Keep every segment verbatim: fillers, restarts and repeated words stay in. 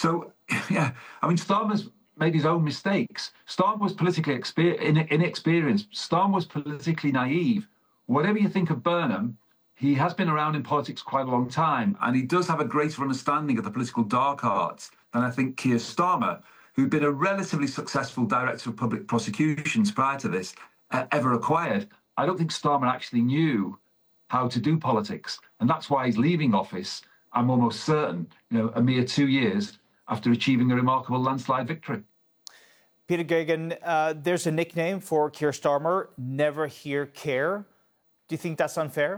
So, yeah, I mean, Starmer's made his own mistakes. Starmer was politically exper- inexperienced. Starmer was politically naive. Whatever you think of Burnham, he has been around in politics quite a long time, and he does have a greater understanding of the political dark arts than I think Keir Starmer, who'd been a relatively successful director of public prosecutions prior to this, uh, ever acquired. I don't think Starmer actually knew how to do politics, and that's why he's leaving office, I'm almost certain, you know, a mere two years after achieving a remarkable landslide victory. Peter Geoghegan, uh, there's a nickname for Keir Starmer, Never Hear Care. Do you think that's unfair?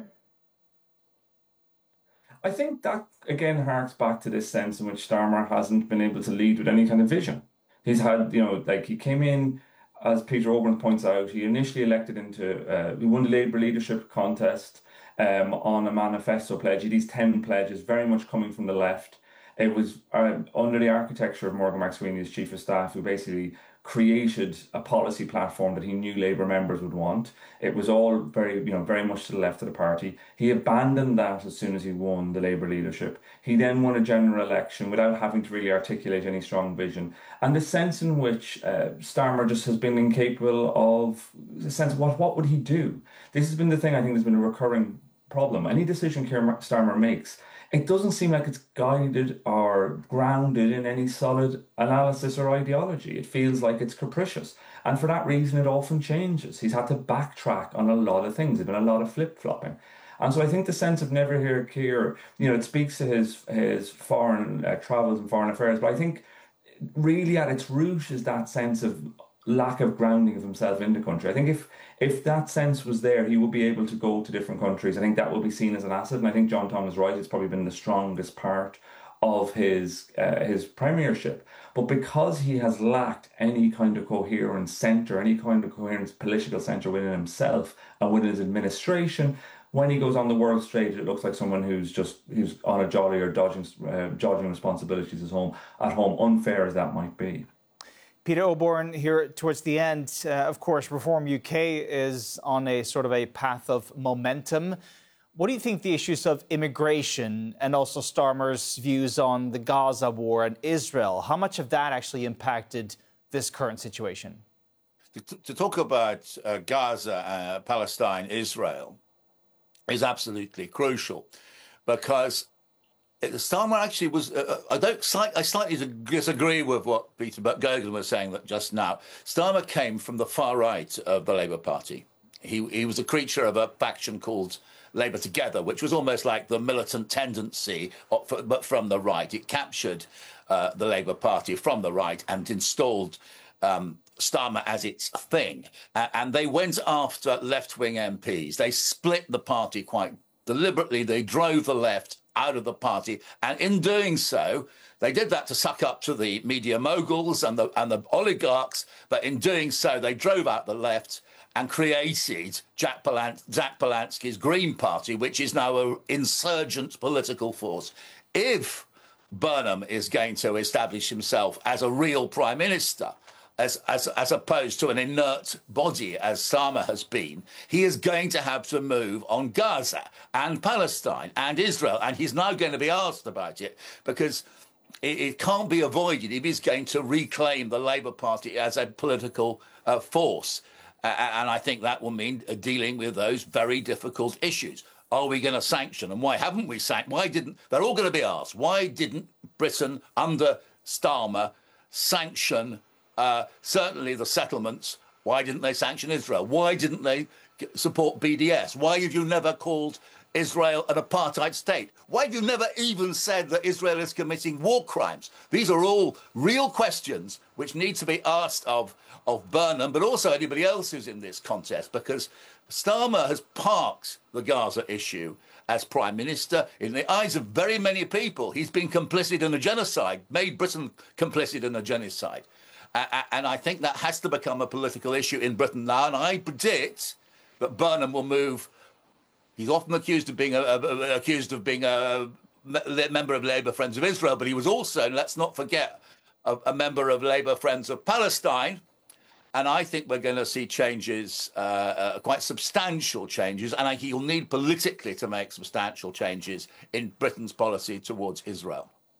I think that, again, harks back to this sense in which Starmer hasn't been able to lead with any kind of vision. He's had, you know, like he came in, as Peter Oborne points out, he initially elected into, uh, he won the Labour leadership contest um, on a manifesto pledge. He had these ten pledges, very much coming from the left. It was uh, under the architecture of Morgan McSweeney as Chief of Staff, who basically created a policy platform that he knew Labour members would want. It was all very, you know, very much to the left of the party. He abandoned that as soon as he won the Labour leadership. He then won a general election without having to really articulate any strong vision. And the sense in which uh, Starmer just has been incapable of the sense of what, what would he do? This has been the thing I think has been a recurring problem. Any decision Keir Starmer makes, it doesn't seem like it's guided or grounded in any solid analysis or ideology. It feels like it's capricious. And for that reason, it often changes. He's had to backtrack on a lot of things. There's been a lot of flip-flopping. And so I think the sense of Never Hear Keir, you know, it speaks to his, his foreign uh, travels and foreign affairs. But I think really at its root is that sense of lack of grounding of himself in the country. I think if if that sense was there, he would be able to go to different countries. I think that will be seen as an asset. And I think John Thomas Wright has probably been the strongest part of his uh, his premiership. But because he has lacked any kind of coherent centre, any kind of coherent political centre within himself and within his administration, when he goes on the world stage, it looks like someone who's just who's on a jolly or dodging uh, dodging responsibilities at home. At home, unfair as that might be. Peter Oborne, here towards the end, uh, of course, Reform U K is on a sort of a path of momentum. What do you think the issues of immigration and also Starmer's views on the Gaza war and Israel, how much of that actually impacted this current situation? To, to talk about uh, Gaza, uh, Palestine, Israel is absolutely crucial because Starmer actually was, uh, I don't, I slightly disagree with what Peter Geoghegan was saying that just now. Starmer came from the far right of the Labour Party. He, he was a creature of a faction called Labour Together, which was almost like the militant tendency, but from the right. It captured uh, the Labour Party from the right and installed um, Starmer as its thing. Uh, and they went after left-wing M Ps. They split the party quite deliberately. They drove the left out of the party, and in doing so, they did that to suck up to the media moguls and the and the oligarchs. But in doing so, they drove out the left and created Jack, Palan- Jack Polansky's Green Party, which is now an insurgent political force. If Burnham is going to establish himself as a real prime minister, As, as as opposed to an inert body, as Starmer has been, he is going to have to move on Gaza and Palestine and Israel. And he's now going to be asked about it because it, it can't be avoided if he's going to reclaim the Labour Party as a political uh, force. Uh, and I think that will mean uh, dealing with those very difficult issues. Are we going to sanction? And why haven't we sanctioned? Why didn't... They're all going to be asked. Why didn't Britain, under Starmer, sanction... Uh, certainly the settlements? Why didn't they sanction Israel? Why didn't they support B D S? Why have you never called Israel an apartheid state? Why have you never even said that Israel is committing war crimes? These are all real questions which need to be asked of, of Burnham, but also anybody else who's in this contest, because Starmer has parked the Gaza issue as Prime Minister. In the eyes of very many people, he's been complicit in a genocide, made Britain complicit in a genocide. Uh, and I think that has to become a political issue in Britain now. And I predict that Burnham will move. He's often accused of being a, a, accused of being a member of Labour Friends of Israel, but he was also, let's not forget, a, a member of Labour Friends of Palestine. And I think we're going to see changes, uh, uh, quite substantial changes, and I, he'll need politically to make substantial changes in Britain's policy towards Israel.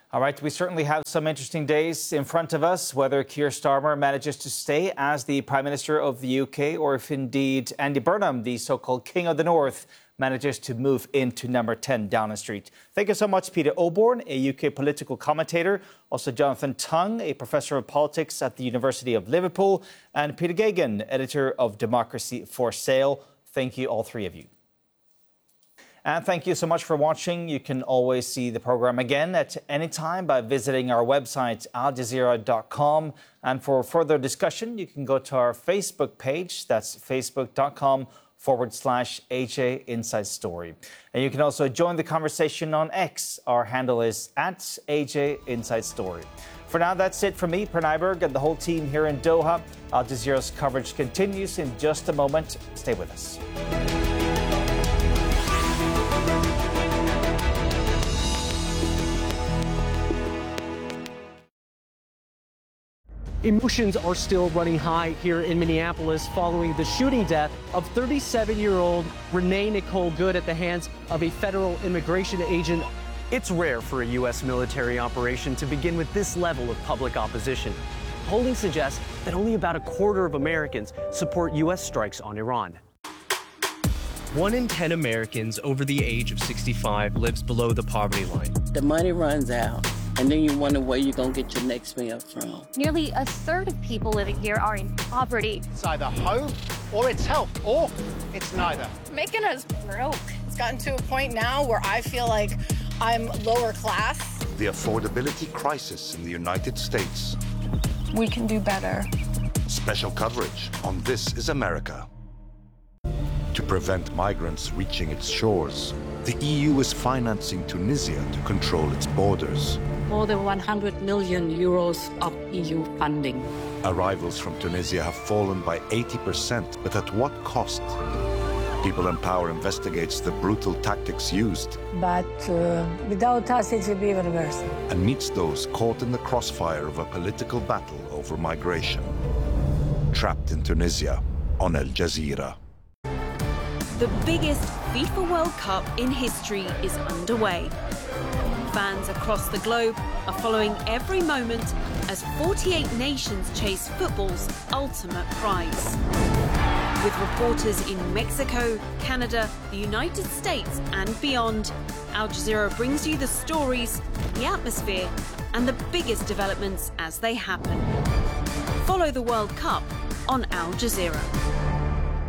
All right, we certainly have some interesting days in front of us, whether Keir Starmer manages to stay as the Prime Minister of the U K or if indeed Andy Burnham, the so-called King of the North, manages to move into number ten Downing Street. Thank you so much, Peter Oborne, a U K political commentator, also Jonathan Tongue, a professor of politics at the University of Liverpool, and Peter Geoghegan, editor of Democracy for Sale. Thank you, all three of you. And thank you so much for watching. You can always see the program again at any time by visiting our website, al jazeera dot com. And for further discussion, you can go to our Facebook page. That's facebook.com forward slash AJ Inside Story. And you can also join the conversation on X. Our handle is at A J Inside Story. For now, that's it from me, Per Nyberg, and the whole team here in Doha. Al Jazeera's coverage continues in just a moment. Stay with us. Emotions are still running high here in Minneapolis following the shooting death of thirty-seven-year-old Renee Nicole Good at the hands of a federal immigration agent. It's rare for a U S military operation to begin with this level of public opposition. Polling suggests that only about a quarter of Americans support U S strikes on Iran. One in ten Americans over the age of sixty-five lives below the poverty line. The money runs out, and then you wonder where you're going to get your next meal from. Nearly a third of people living here are in poverty. It's either home, or it's health, or it's neither. Making us broke. It's gotten to a point now where I feel like I'm lower class. The affordability crisis in the United States. We can do better. Special coverage on This Is America. To prevent migrants reaching its shores, the E U is financing Tunisia to control its borders. More than one hundred million euros of E U funding. Arrivals from Tunisia have fallen by eighty percent, but at what cost? People in Power investigates the brutal tactics used. But uh, without us, it will be even worse. And meets those caught in the crossfire of a political battle over migration. Trapped in Tunisia on Al Jazeera. The biggest FIFA World Cup in history is underway. Fans across the globe are following every moment as forty-eight nations chase football's ultimate prize. With reporters in Mexico, Canada, the United States and beyond, Al Jazeera brings you the stories, the atmosphere and the biggest developments as they happen. Follow the World Cup on Al Jazeera.